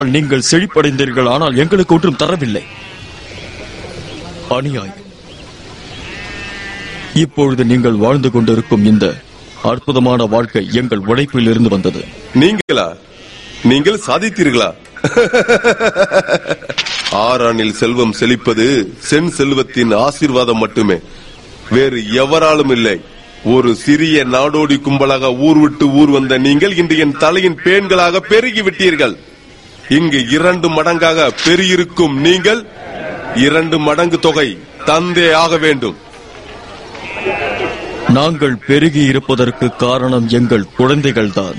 நீங்கள் செழிப்படைந்தீர்கள், ஆனால் எங்களுக்கு ஒன்றும் தரவில்லை. அநியாயம். இப்பொழுது நீங்கள் வாழ்ந்து கொண்டிருக்கும் இந்த அற்புதமான வாழ்க்கை எங்கள் உழைப்பில் இருந்து வந்தது. நீங்கள் சாதித்தீர்களா? ஆறானில் செல்வம் செழிப்பது சென் செல்வத்தின் ஆசீர்வாதம் மட்டுமே, வேறு எவராலும் இல்லை. ஒரு சிறிய நாடோடி கும்பலாக ஊர் விட்டு ஊர் வந்த நீங்கள் இன்று என் தலையின் பேன்களாக பெருகிவிட்டீர்கள். இங்கு 2 மடங்காக பெருகிருக்கும் நீங்கள் 2 மடங்கு தொகை தந்தே ஆக வேண்டும். நாங்கள் பெருகி இருப்பதற்கு காரணம் எங்கள் குழந்தைகள்தான்.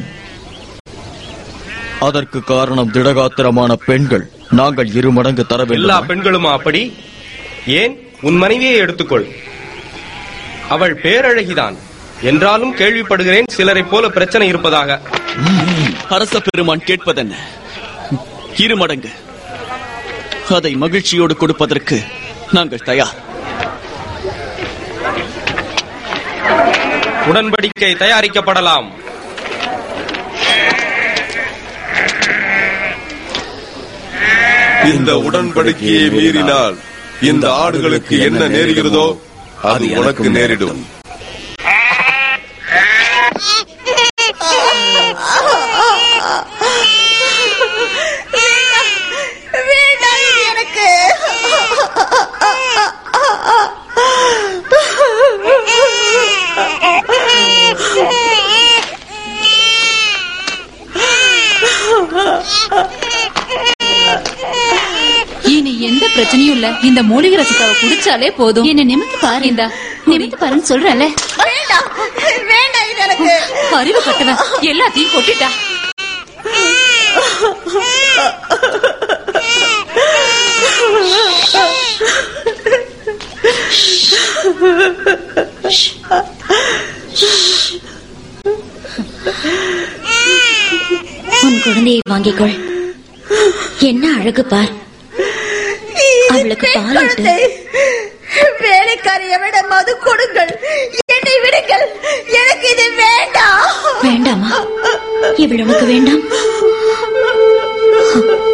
அதற்கு காரணம் திடகாத்திரமான பெண்கள். நாங்கள் 2 மடங்கு தர வேண்டும். எல்லா பெண்களுமா அப்படி? ஏன், உன் மனைவியை எடுத்துக்கொள். அவள் பேரழகிதான் என்றாலும் கேள்விப்படுகிறேன் சிலரை போல பிரச்சனை இருப்பதாக. அரச பெருமான் கேட்பதென்ன? 2 மடங்கு. அதை மகிழ்ச்சியோடு கொடுப்பதற்கு நாங்கள் தயார். உடன்படிக்கை தயாரிக்கப்படலாம். இந்த உடன்படிக்கையை மீறினால் இந்த ஆடுகளுக்கு என்ன நேருகிறதோ அது உனக்கு நேரிடும். இனி எந்த பிரச்சனையும் இல்ல. இந்த மூலிகை ரசிக்காவை குடிச்சாலே போதும். என்ன நிமித்து பாரு. இந்த நிமித்து பாருன்னு சொல்றல. வேண்டாம், இது எனக்கு அறிவு கட்டவன் எல்லாத்தையும் கொட்டிட்டா. உன் குழந்தையை வாங்கிக்கொள். என்ன அழகு பார். அவளுக்கு பாலூட்டு. வேலைக்காரியை விட மது கொடுங்கள். என்னை விடுங்கள். எனக்கு இது வேண்டாம். வேண்டாமா? இவள் உனக்கு வேண்டாம்.